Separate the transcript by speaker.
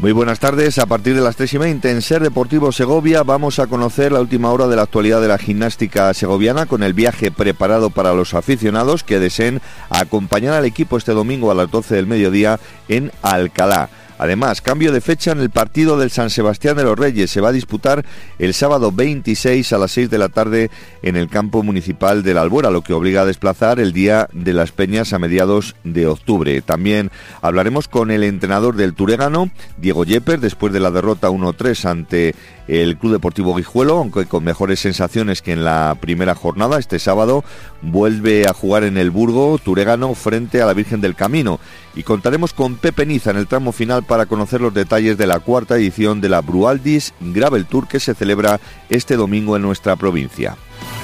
Speaker 1: Muy buenas tardes. A partir de las 3:20 en Ser Deportivo Segovia vamos a conocer la última hora de la actualidad de la gimnástica segoviana con el viaje preparado para los aficionados que deseen acompañar al equipo este domingo a las 12 del mediodía en Alcalá. Además, cambio de fecha en el partido del San Sebastián de los Reyes. Se va a disputar el sábado 26 a las 6 de la tarde en el campo municipal de la Albuera, lo que obliga a desplazar el Día de las Peñas a mediados de octubre. También hablaremos con el entrenador del Turégano, Diego Yepes, después de la derrota 1-3 ante el Club Deportivo Guijuelo, aunque con mejores sensaciones que en la primera jornada. Este sábado vuelve a jugar en el Burgo Turégano frente a la Virgen del Camino. Y contaremos con Pepe Niza en el tramo final para conocer los detalles de la cuarta edición de la Brualdis Gravel Tour que se celebra este domingo en nuestra provincia.